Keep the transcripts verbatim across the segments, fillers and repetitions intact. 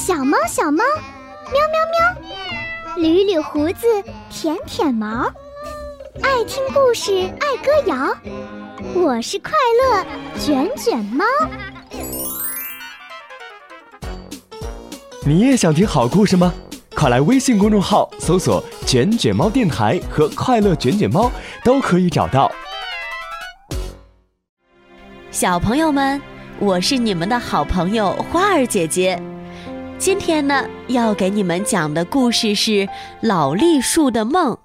小猫小猫，喵喵喵，捋捋胡子，舔舔毛，爱听故事，爱歌谣，我是快乐卷卷猫。 你也想听好故事吗？快来微信公众号搜索卷卷猫电台和快乐卷卷猫，都可以找到。 小朋友们，我是你们的好朋友花儿姐姐。今天呢，要给你们讲的故事是老栗树的梦。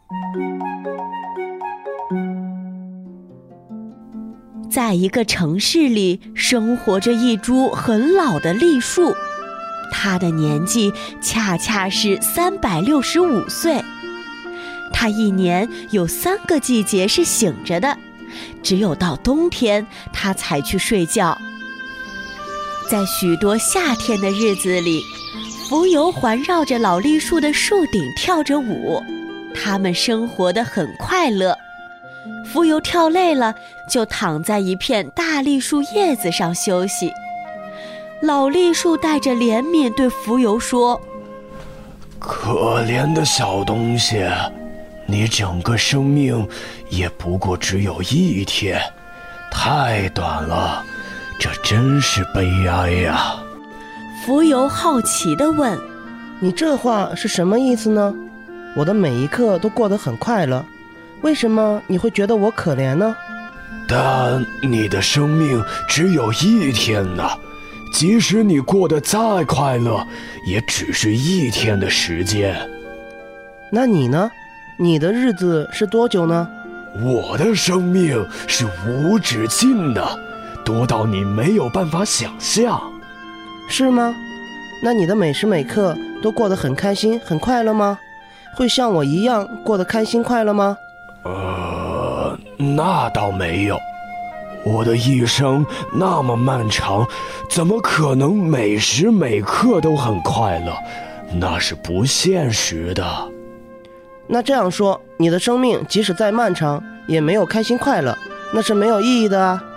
在一个城市里，生活着一株很老的栗树，它的年纪恰恰是三百六十五岁。它一年有三个季节是醒着的，只有到冬天它才去睡觉。在许多夏天的日子里，蜉蝣环绕着老栗树的树顶跳着舞，它们生活得很快乐。蜉蝣跳累了，就躺在一片大栗树叶子上休息。老栗树带着怜悯对蜉蝣说： 可怜的小东西，你整个生命也不过只有一天，太短了，这真是悲哀呀。 蜉蝣好奇地问： 你这话是什么意思呢？我的每一刻都过得很快乐，为什么你会觉得我可怜呢？ 但你的生命只有一天呢，即使你过得再快乐，也只是一天的时间。 那你呢？你的日子是多久呢？ 我的生命是无止境的，多到你没有办法想象。 是吗？那你的每时每刻都过得很开心很快乐吗？会像我一样过得开心快乐吗？ 呃，那倒没有。我的一生那么漫长，怎么可能每时每刻都很快乐？那是不现实的。 那这样说，你的生命即使再漫长，也没有开心快乐，那是没有意义的啊。